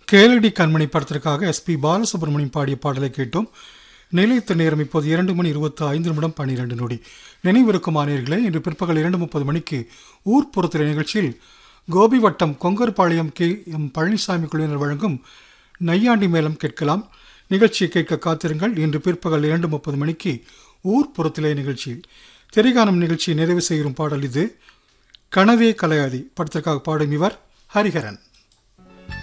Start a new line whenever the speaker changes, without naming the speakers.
கேளடி கண்மணி படத்திற்காக எஸ்பி பாலசுப்ரமணியம் பாடிய பாடலை கேட்டோம். நிலையத்த நேரம் இப்போது 2:25:12 நினைவிருக்கும் ஆணையர்களே, இன்று பிற்பகல் 2:30 மணிக்கு ஊர்ப்புறத்திலே நிகழ்ச்சியில் கோபி வட்டம் கொங்கர்பாளையம் KM பழனிசாமி குழுவினர் வழங்கும் நையாண்டி மேளம் கேட்கலாம். நிகழ்ச்சியை கேட்க காத்திருங்கள். இன்று பிற்பகல் 2:30 மணிக்கு ஊர்ப்புறத்திலே நிகழ்ச்சியில் திரைகானம் நிகழ்ச்சியை நிறைவு செய்யும் பாடல் இது. கனவே கலையாதி படத்திற்காக பாடும் இவர் ஹரிஹரன்.